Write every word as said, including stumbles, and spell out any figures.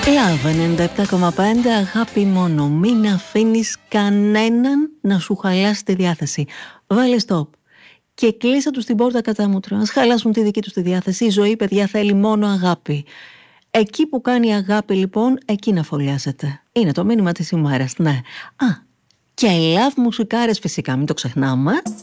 Λαβ ενενήντα επτά κόμμα πέντε, αγάπη μόνο. Μην αφήνεις κανέναν να σου χαλάσει τη διάθεση. Βάλε stop. Και κλείσε τους την πόρτα κατά μούτρα. Ας χαλάσουν τη δική τους τη διάθεση. Η ζωή, παιδιά, θέλει μόνο αγάπη. Εκεί που κάνει αγάπη, λοιπόν, εκεί να φωλιάζεται. Είναι το μήνυμα της ημέρας, ναι. Α, και Λαβ μουσικάρες φυσικά, μην το ξεχνάμε.